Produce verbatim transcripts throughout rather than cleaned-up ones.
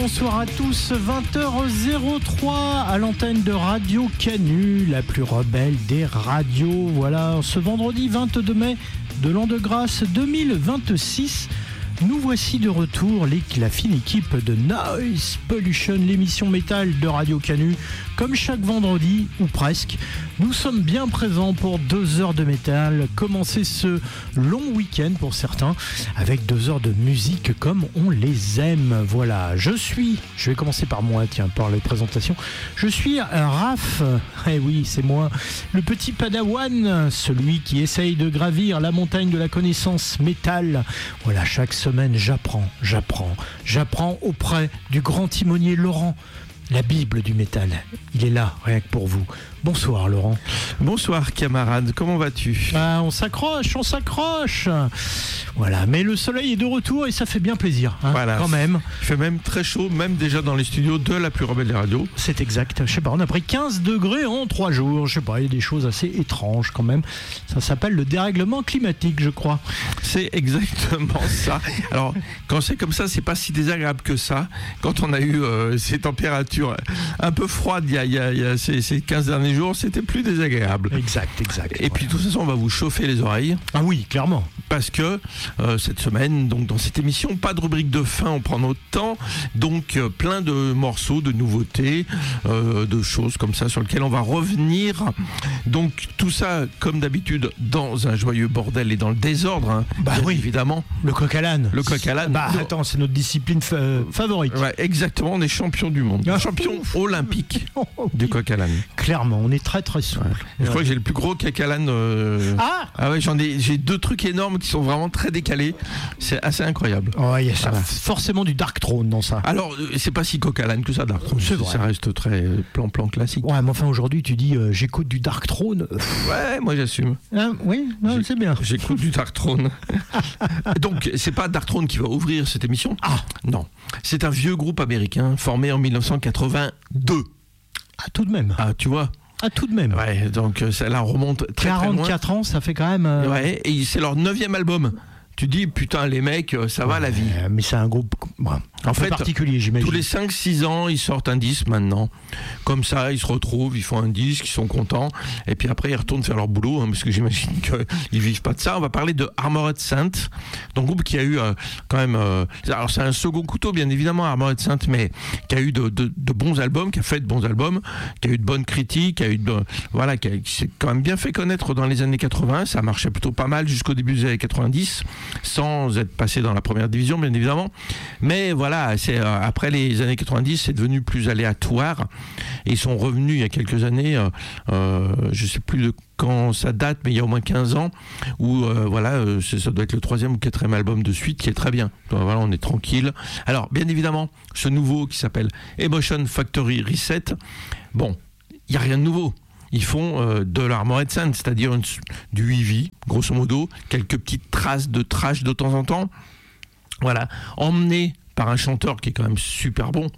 Bonsoir à tous, vingt heures trois à l'antenne de Radio Canu, la plus rebelle des radios. Voilà, ce vendredi vingt-deux mai de l'an de grâce deux mille vingt-six, nous voici de retour, la fine équipe de Noise Pollution, l'émission métal de Radio Canu. Comme chaque vendredi, ou presque, nous sommes bien présents pour deux heures de métal. Commencer ce long week-end pour certains, avec deux heures de musique comme on les aime. Voilà, je suis, je vais commencer par moi, tiens, par les présentations. Je suis Raph, eh oui, c'est moi, le petit padawan, celui qui essaye de gravir la montagne de la connaissance métal. Voilà, chaque semaine, j'apprends, j'apprends, j'apprends auprès du grand timonier Laurent. La Bible du métal, il est là, rien que pour vous. Bonsoir Laurent. Bonsoir camarade, comment vas-tu ? Ah, on s'accroche, on s'accroche. Voilà, mais le soleil est de retour et ça fait bien plaisir, hein, voilà, quand même. Il fait même très chaud, même déjà dans les studios de la plus rebelle des radios. C'est exact, je sais pas, on a pris quinze degrés en trois jours, je sais pas, il y a des choses assez étranges quand même. Ça s'appelle le dérèglement climatique, je crois. C'est exactement ça. Alors, quand c'est comme ça, c'est pas si désagréable que ça. Quand on a eu euh, ces températures un peu froides il y a, il y a, il y a ces, ces quinze derniers jours, c'était plus désagréable. Exact, exact. Et voilà. puis de toute façon, on va vous chauffer les oreilles. Ah oui, clairement. Parce que euh, cette semaine, donc dans cette émission, pas de rubrique de fin, on prend notre temps. Donc euh, plein de morceaux, de nouveautés, euh, de choses comme ça sur lesquelles on va revenir. Donc tout ça, comme d'habitude, dans un joyeux bordel et dans le désordre. Hein, bah oui, évidemment. Le coq à l'âne. Le coq à l'âne. Bah non. Attends, c'est notre discipline fa- favorite. Ouais, exactement, on est champion du monde. Ah, champion ouf. olympique oh, oh, du coq à l'âne. Clairement, on est très très souple. Ouais. Je ouais. crois que j'ai le plus gros coq à l'âne. Euh... Ah Ah ouais, j'en ai, j'ai deux trucs énormes qui sont vraiment très décalés. C'est assez incroyable. Oh, il y a ça. Voilà. Forcément du Dark Throne dans ça. Alors, c'est pas si coq à l'âne que ça, Dark Throne. C'est vrai. Ça reste très plan-plan classique. Ouais, mais enfin aujourd'hui, tu dis euh, j'écoute du Dark Throne. Ouais, moi j'assume. Ah, oui, non, c'est bien. J'écoute du Dark Throne. Donc, c'est pas Dark Throne qui va ouvrir cette émission. Ah non. C'est un vieux groupe américain formé en dix-neuf cent quatre-vingt-deux. Ah, tout de même. Ah, tu vois. Ah, tout de même. Ouais, donc ça là remonte très quarante-quatre très loin. Ans, ça fait quand même. Euh... Ouais, et c'est leur neuvième album. Tu dis, putain, les mecs, ça va ouais, la vie. Mais c'est un groupe bon, un en peu fait, particulier, j'imagine. Tous les cinq six ans, ils sortent un disque maintenant. Comme ça, ils se retrouvent, ils font un disque, ils sont contents. Et puis après, ils retournent faire leur boulot, hein, parce que j'imagine qu'ils vivent pas de ça. On va parler de Armored Saint, donc groupe qui a eu euh, quand même... Euh, alors, c'est un second couteau, bien évidemment, Armored Saint, mais qui a eu de, de, de bons albums, qui a fait de bons albums, qui a eu de bonnes critiques, qui a eu de... Voilà, qui, a, qui s'est quand même bien fait connaître dans les années quatre-vingts. Ça marchait plutôt pas mal jusqu'au début des années quatre-vingt-dix, sans être passé dans la première division, bien évidemment. Mais voilà, c'est, euh, après les années quatre-vingt-dix, c'est devenu plus aléatoire. Et ils sont revenus il y a quelques années, euh, euh, je ne sais plus de quand ça date, mais il y a au moins quinze ans, où euh, voilà, euh, ça doit être le troisième ou quatrième album de suite qui est très bien. Donc, voilà, on est tranquille. Alors, bien évidemment, ce nouveau qui s'appelle Emotion Factory Reset, bon, il n'y a rien de nouveau. Ils font euh, de l'Armored Saint, c'est-à-dire une, du heavy, grosso modo, quelques petites traces de trash de temps en temps. Voilà, emmené par un chanteur qui est quand même super bon,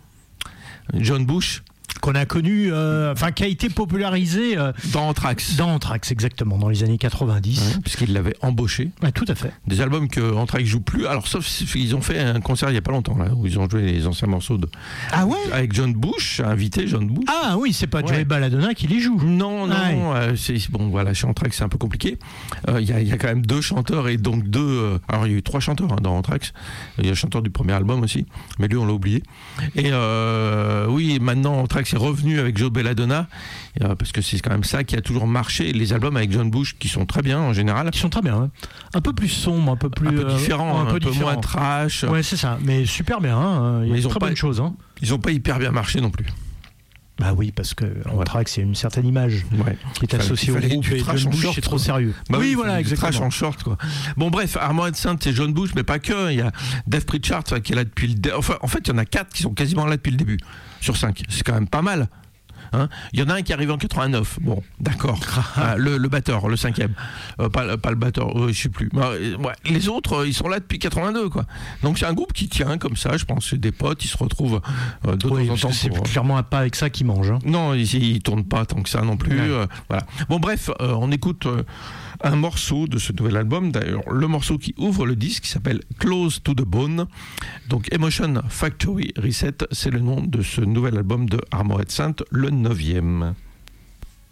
John Bush. Qu'on a connu, euh, enfin qui a été popularisé euh, dans Anthrax. Dans Anthrax, exactement, dans les années quatre-vingt-dix. Ouais, puisqu'il l'avait embauché. Ouais, tout à fait. Des albums que Anthrax joue plus. Alors, sauf ils ont fait un concert il y a pas longtemps, là, où ils ont joué les anciens morceaux de. Ah ouais. Avec John Bush, invité John Bush. Ah oui, c'est pas ouais. Joey Belladonna qui les joue. Non, non, ah, non. Euh, c'est, bon, voilà, chez Anthrax, c'est un peu compliqué. Il euh, y, y a quand même deux chanteurs et donc deux. Euh, alors, il y a eu trois chanteurs hein, dans Anthrax. Il y a le chanteur du premier album aussi, mais lui, on l'a oublié. Et euh, oui, maintenant, Anthrax est revenu avec Joe Belladonna, euh, parce que c'est quand même ça qui a toujours marché. Les albums avec John Bush qui sont très bien en général. Qui sont très bien, hein. Un peu plus sombres, un peu plus un peu différents, euh, un, un peu, peu différent. moins trash. Ouais, c'est ça, mais super bien. Hein. Il y a de très bonnes choses. Hein. Ils n'ont pas hyper bien marché non plus. Bah oui, parce que Anthrax, il y a une certaine image ouais. qui est associée au groupe et John Bush, c'est trop sérieux. Bah oui, oui, voilà, exactement. Trash en short, quoi. Bon, bref, Armored Saint, c'est John Bush, mais pas que. Il y a Dave Pritchard qui est là depuis le dé... Enfin, en fait, il y en a quatre qui sont quasiment là depuis le début, sur cinq. C'est quand même pas mal. Hein, il y en a un qui arrive en quatre-vingt-neuf. Bon, d'accord. ah, le, le batteur, le cinquième. Euh, pas, pas le batteur, euh, je sais plus. Euh, ouais, les autres, euh, ils sont là depuis quatre-vingt-deux, quoi. Donc c'est un groupe qui tient comme ça. Je pense c'est des potes, ils se retrouvent euh, de oui, temps en temps. C'est pour, clairement pas avec ça qu'ils mangent. Hein. Non, ils, ils tournent pas tant que ça non plus. Euh, voilà. Bon, bref, euh, on écoute. Euh, un morceau de ce nouvel album. D'ailleurs, le morceau qui ouvre le disque qui s'appelle Close to the Bone. Donc Emotion Factory Reset, c'est le nom de ce nouvel album de Armored Saint, le neuvième.